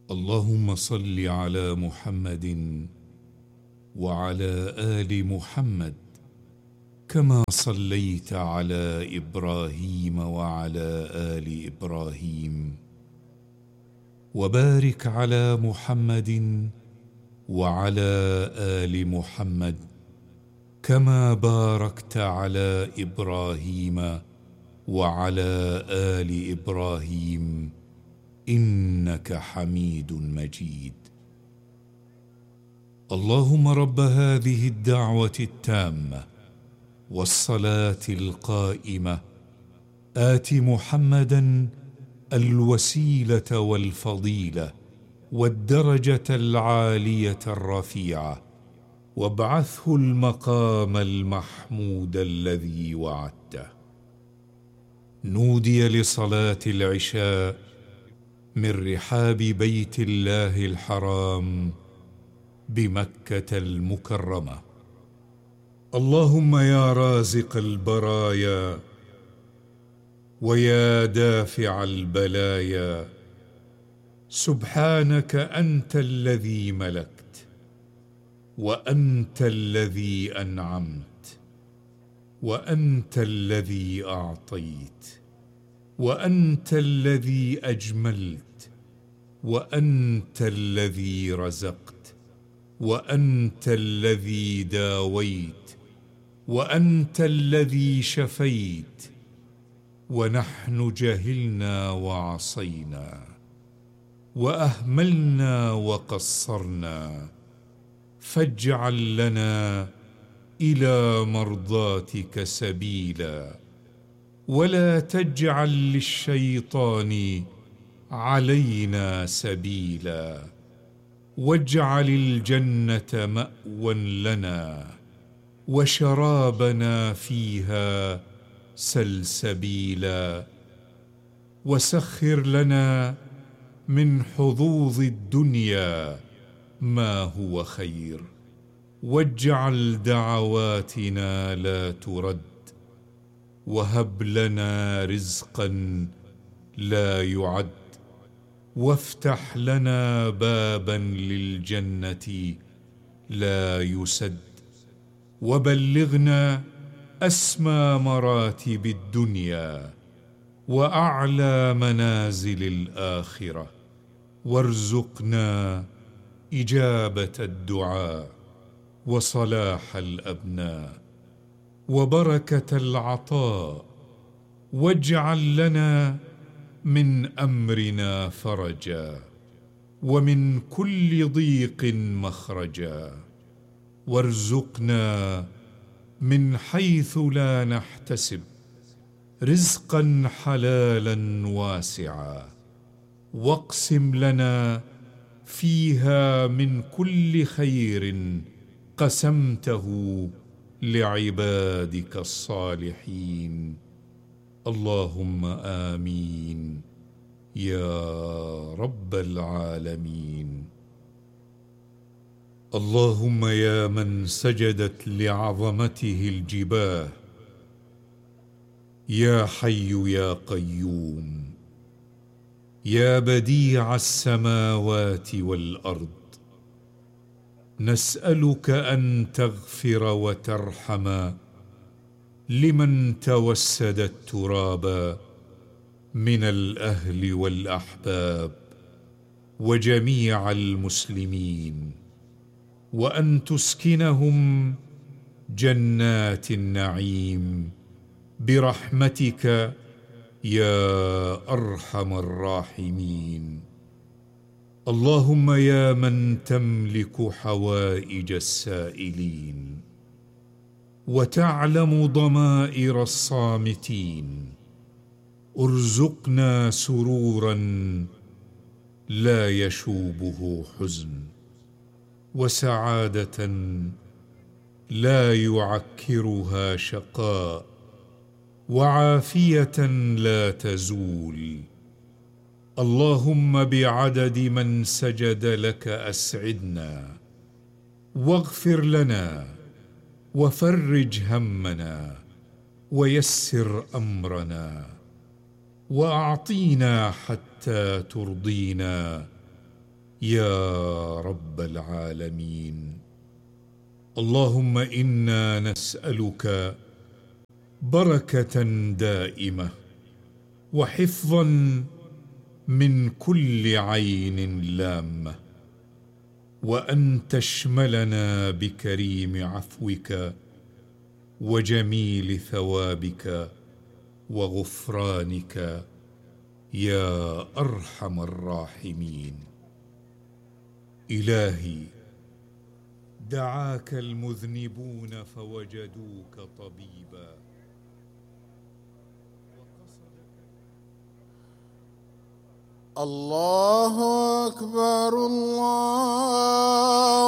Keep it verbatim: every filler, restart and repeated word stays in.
اللهم صل على محمد وعلى آل محمد كما صليت على إبراهيم وعلى آل إبراهيم، وبارك على محمد وعلى آل محمد كما باركت على إبراهيم وعلى آل إبراهيم إنك حميد مجيد. اللهم رب هذه الدعوة التامة والصلاة القائمة آت محمدا الوسيلة والفضيلة والدرجة العالية الرفيعة، وابعثه المقام المحمود الذي وعدته. نودي لصلاة العشاء من رحاب بيت الله الحرام بمكة المكرمة. اللهم يا رازق البرايا ويا دافع البلايا، سبحانك أنت الذي ملكت، وأنت الذي أنعمت، وأنت الذي أعطيت، وأنت الذي أجملت، وأنت الذي رزقت، وأنت الذي داويت، وأنت الذي شفيت، ونحن جهلنا وعصينا وأهملنا وقصرنا، فاجعل لنا إلى مرضاتك سبيلا، ولا تجعل للشيطان علينا سبيلا، واجعل الجنة مأوى لنا وشرابنا فيها سلسبيلا، وسخر لنا من حظوظ الدنيا ما هو خير، واجعل دعواتنا لا ترد، وهب لنا رزقا لا يعد، وافتح لنا بابا للجنة لا يسد، وبلغنا أسمى مراتب الدنيا وأعلى منازل الآخرة، وارزقنا إجابة الدعاء وصلاح الأبناء وبركة العطاء، واجعل لنا من أمرنا فرجا، ومن كل ضيق مخرجا، وارزقنا من حيث لا نحتسب رزقا حلالا واسعا، واقسم لنا فيها من كل خير قسمته لعبادك الصالحين. اللهم آمين يا رب العالمين. اللهم يا من سجدت لعظمته الجباه، يا حي يا قيوم، يا بديع السماوات والأرض، نسألك أن تغفر وترحم لمن توسد التراب من الأهل والأحباب وجميع المسلمين، وأن تسكنهم جنات النعيم برحمتك يا أرحم الراحمين. اللهم يا من تملك حوائج السائلين وتعلم ضمائر الصامتين، ارزقنا سرورا لا يشوبه حزن، وسعادة لا يعكرها شقاء، وعافية لا تزول. اللهم بعدد من سجد لك أسعدنا، واغفر لنا، وفرج همنا، ويسر أمرنا، وأعطينا حتى ترضينا، يا رب العالمين. اللهم إنا نسألك بركة دائمة وحفظا من كل عين لامة، وأن تشملنا بكريم عفوك وجميل ثوابك وغفرانك يا أرحم الراحمين. إلهي، دعاك المذنبون فوجدوك طبيبا. الله أكبر الله